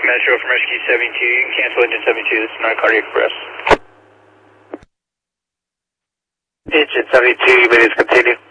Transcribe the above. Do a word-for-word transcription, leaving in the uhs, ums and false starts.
Metro from Rescue seventy-two. You can cancel engine seventy-two. This is not cardiac arrest. Engine seventy-two, you may discontinue.